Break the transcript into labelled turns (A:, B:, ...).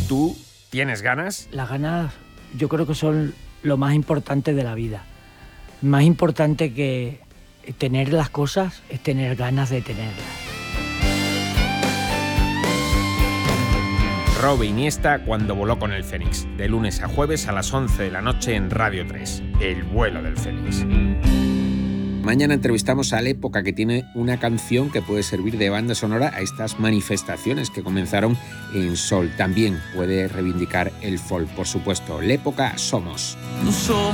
A: ¿Tú tienes ganas?
B: Las ganas yo creo que son lo más importante de la vida. Más importante que tener las cosas es tener ganas de tenerlas.
A: Robe Iniesta cuando voló con el Fénix, de lunes a jueves a las 11 de la noche en Radio 3, El vuelo del Fénix. Mañana entrevistamos a L'Època, que tiene una canción que puede servir de banda sonora a estas manifestaciones que comenzaron en Sol. También puede reivindicar el folk, por supuesto. L'Època, Somos.
C: No somos